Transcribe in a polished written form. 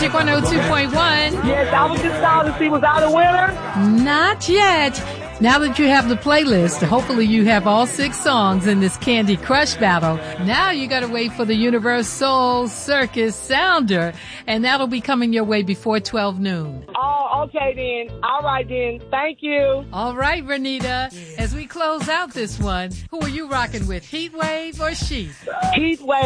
Magic 102.1. Yes, I was just calling to see, was I the winner? Not yet. Now that you have the playlist, hopefully you have all 6 songs in this Candy Crush battle. Now you got to wait for the Universal Circus Sounder, and that'll be coming your way before 12 noon. Oh, okay then. All right then. Thank you. All right, Renita. As we close out this one, who are you rocking with, Heat Wave or Sheath? Heat Wave.